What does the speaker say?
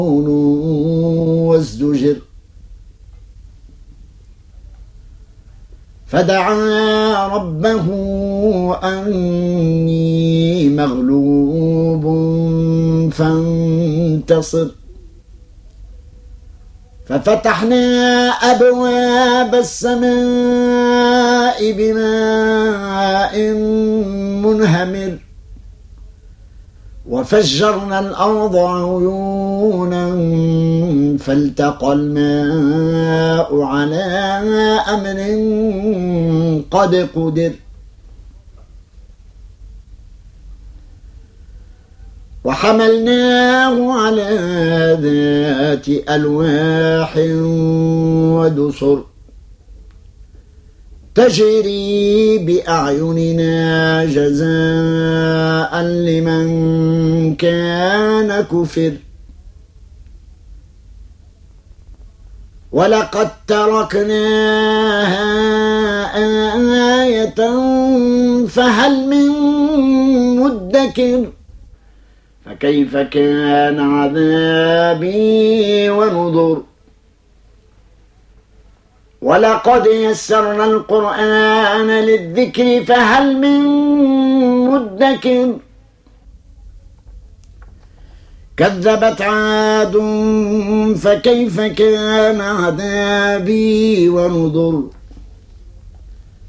وازدجر فدعا ربه أني مغلوب فانتصر ففتحنا أبواب السماء بماء منهمر وفجرنا الأرض عيونا فالتقى الماء على أمر قد قدر وحملناه على ذات ألواح ودسر تجري بأعيننا جزاء لمن كان كفر ولقد تركناها آية فهل من مدكر فكيف كان عذابي ونذر ولقد يسرنا القرآن للذكر فهل من مدكر كذبت عاد فكيف كان عذابي ونذر